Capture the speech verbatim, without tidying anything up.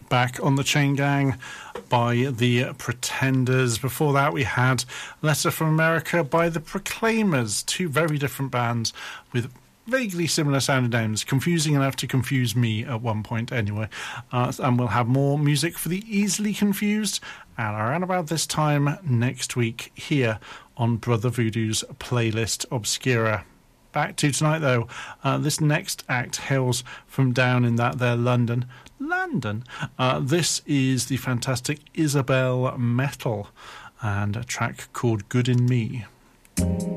Back on the Chain Gang by the Pretenders. Before that, we had Letter from America by the Proclaimers, two very different bands with vaguely similar sounding names, confusing enough to confuse me at one point anyway. Uh, and we'll have more music for the easily confused and around about this time next week here on Brother Voodoo's Playlist Obscura. Back to tonight, though. Uh, this next act hails from down in that there London. London. Uh, this is the fantastic Isabel Metal and a track called Good in Me.